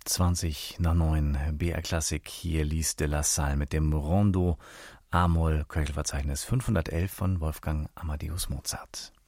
20 nach 9 BR Klassik. Hier liest de La Salle mit dem Rondo A-Moll Köchelverzeichnis 511 von Wolfgang Amadeus Mozart.